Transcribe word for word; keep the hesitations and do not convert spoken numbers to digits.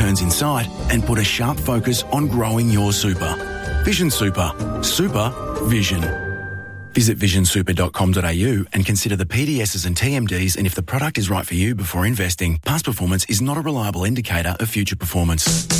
returns in sight and put a sharp focus on growing your super. Vision Super. Super Vision. Visit vision super dot com dot a u and consider the P D Ss and T M Ds and if the product is right for you before investing. Past performance is not a reliable indicator of future performance.